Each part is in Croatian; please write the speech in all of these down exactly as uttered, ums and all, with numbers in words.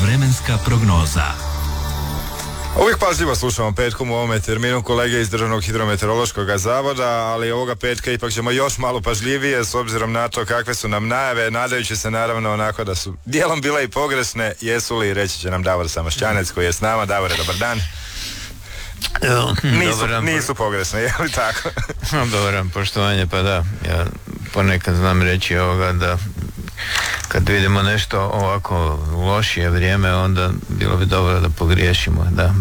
Vremenska prognoza. Uvijek pažljivo slušamo petkom u ovome terminu kolege iz Državnog hidrometeorološkog zavoda, ali ovoga petka ipak ćemo još malo pažljivije s obzirom na to kakve su nam najave, nadajući se naravno onako da su dijelom bile i pogrešne. Jesu li, reći će nam Davor Samašćanec koji je s nama. Davore, dobar dan. Evo, nisu, dobar, nisu pogrešne, je li tako? Dobar, poštovanje, pa da, ja ponekad znam reći ovoga da kad vidimo nešto ovako lošije vrijeme, onda bilo bi dobro da pogriješimo, da.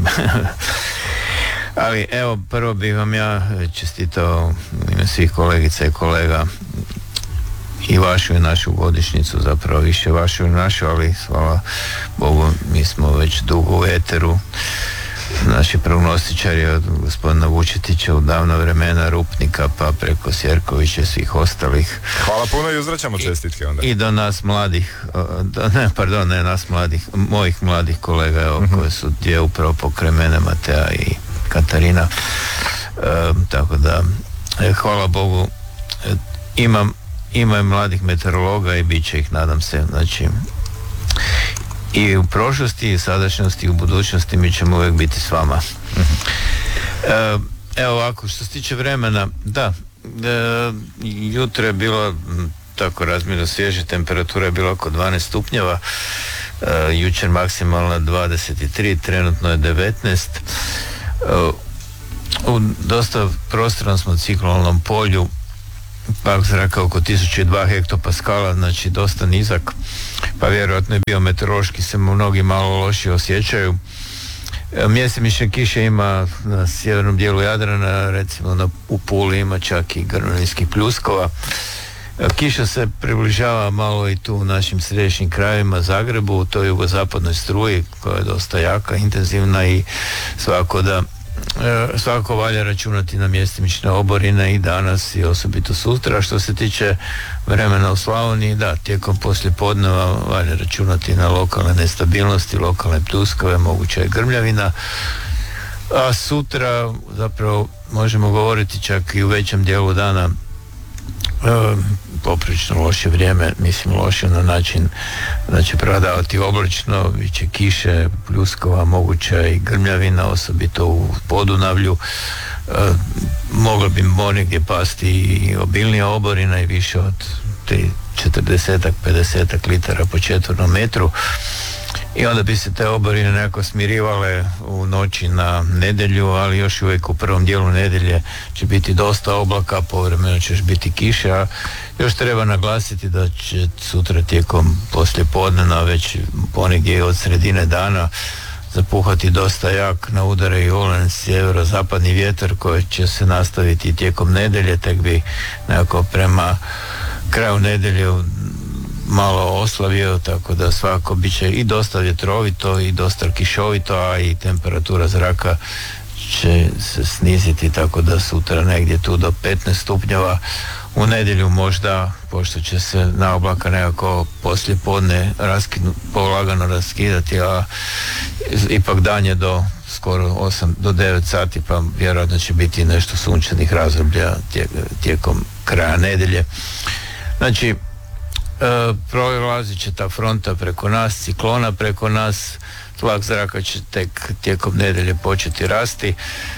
Ali evo, prvo bih vam ja čestitao u ime svih kolegica i kolega i vašu i našu godišnjicu, zapravo više vašu i našu, ali hvala Bogu mi smo već dugo u eteru. Naši prognostičari od gospodina Vučetića u davna vremena, Rupnika pa preko Sjerkovića i svih ostalih. Hvala puno i uzvraćamo čestitke onda. I do nas mladih, do, ne, pardon, ne nas mladih, mojih mladih kolega, evo, mm-hmm. koje su dvije upravo pokraj mene, Matea i Katarina. E, tako da, e, hvala Bogu, e, imam, ima mladih meteorologa i bit će ih, nadam se, znači, i u prošlosti, i sadašnjosti, i u budućnosti mi ćemo uvijek biti s vama. E, evo ovako, što se tiče vremena, da, e, jutro je bilo tako razmjerno svježe, temperatura je bila oko dvanaest stupnjeva, e, jučer maksimalna dvadeset tri, trenutno je devetnaest. E, u dosta prostornom smo ciklonalnom polju, pak zraka oko tisuću dva hektopaskala, znači dosta nizak, pa vjerojatno je bio meteorološki se mnogi malo lošije osjećaju. Mjesemične kiše ima na sjevernom dijelu Jadrana, recimo na, u Puli ima čak i grmljenskih pljuskova. Kiša se približava malo i tu u našim središnjim krajevima, Zagrebu, u toj jugozapadnoj struji koja je dosta jaka, intenzivna i svako da svakako valja računati na mjestimične oborine i danas i osobito sutra. Što se tiče vremena u Slavoniji, da, tijekom poslijepodneva valja računati na lokalne nestabilnosti, lokalne pljuskave, moguća je grmljavina, a sutra zapravo možemo govoriti čak i u većem dijelu dana e, poprilično loše vrijeme, mislim loše na način da će prevladavati oblačno, bit će kiše, pljuskova, moguća i grmljavina, osobito u Podunavlju. E, moglo bi ponegdje pasti i obilnija oborina i više od četrdeset do pedeset litara po četvornom metru. I onda bi se te oborine nekako smirivale u noći na nedjelju, ali još uvijek u prvom dijelu nedjelje će biti dosta oblaka, povremeno će još biti kiša, a još treba naglasiti da će sutra tijekom poslijepodneva već ponegdje od sredine dana zapuhati dosta jak na udare i olen sjeverozapadni vjetar koji će se nastaviti tijekom nedjelje, tek bi nekako prema kraju nedjelje malo oslavio, tako da svako bit će i dosta vjetrovito i dosta kišovito, a i temperatura zraka će se sniziti, tako da sutra negdje tu do petnaest stupnjeva, u nedjelju možda, pošto će se na oblaka nekako poslije podne raskinu, polagano raskidati, a ipak danje do skoro osam do devet sati, pa vjerojatno će biti nešto sunčanih razdoblja tijekom kraja nedjelje. Znači, E, prolazit će ta fronta preko nas, ciklona preko nas, tlak zraka će tek tijekom nedjelje početi rasti,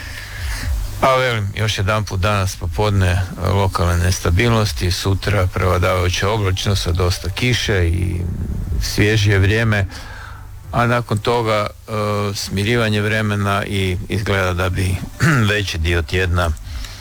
a velim, još jedan put danas popodne lokalne nestabilnosti, sutra prevladavajuća oblačnost sa dosta kiše i svježije vrijeme, a nakon toga e, smirivanje vremena i izgleda da bi veći dio tjedna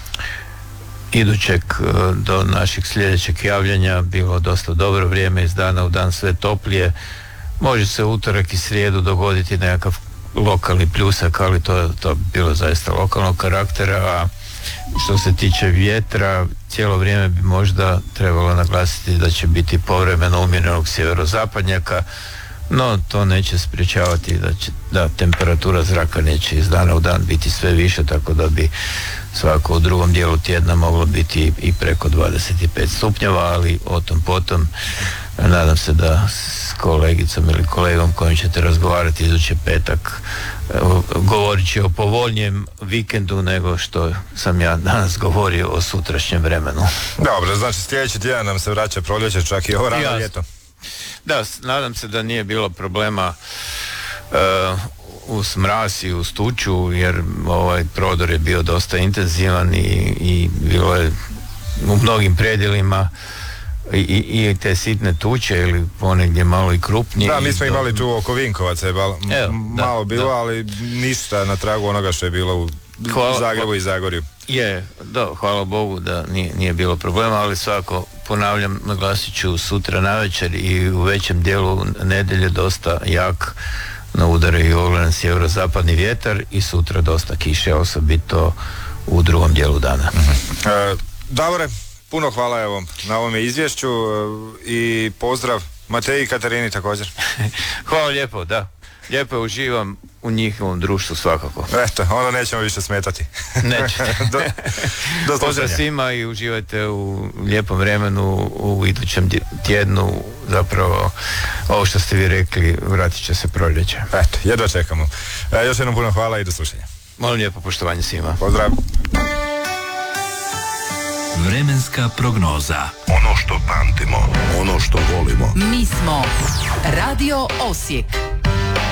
idućeg do našeg sljedećeg javljanja bilo dosta dobro vrijeme, iz dana u dan sve toplije. Može se utorak i srijedu dogoditi nekakav lokalni pljusak, ali to, to bi bilo zaista lokalnog karaktera, a što se tiče vjetra, cijelo vrijeme bi možda trebalo naglasiti da će biti povremeno umjerenog sjeverozapadnjaka, no to neće spriječavati da, će, da temperatura zraka neće iz dana u dan biti sve više, tako da bi svako u drugom dijelu tjedna moglo biti i preko dvadeset pet stupnjeva, ali o tom potom nadam se da s kolegicom ili kolegom kojim ćete razgovarati idući petak govorit će o povoljnijem vikendu nego što sam ja danas govorio o sutrašnjem vremenu. Dobro, znači sljedeći tjedan nam se vraća proljeće, čak i ovo rano ljeto. Da, nadam se da nije bilo problema uh, uz mraz i uz tuču, jer ovaj prodor je bio dosta intenzivan i, i bilo je u mnogim predjelima i, i, i te sitne tuče ili ponegdje malo i krupnije. Da, mi smo do... imali tu oko Vinkovaca je bal, m- Evo, malo da, bilo, da. ali ništa na tragu onoga što je bilo u Hvala, Zagrebu i Zagorju. Je, da, hvala Bogu da nije, nije bilo problema, ali svako, ponavljam, naglasit ću sutra navečer i u većem dijelu nedjelje dosta jak na udare i ogledan sjeverozapadni vjetar i sutra dosta kiše, osobito u drugom dijelu dana. Uh-huh. E, Davore, puno hvala evo na ovome izvješću e, i pozdrav Mateji i Katarini također. Hvala lijepo, da. Lijepo je, uživam u njihovom društvu svakako. Eto, onda nećemo više smetati. Neće. do, do Pozdrav svima i uživajte u lijepom vremenu u idućem tjednu. Zapravo, ovo što ste vi rekli, vratit će se proljeće. Eto, jedva čekamo. E, još jednom puno hvala i do slušanja. Molim lijepo poštovanje svima. Pozdrav. Vremenska prognoza. Ono što pamtimo, ono što volimo. Mi smo Radio Osijek.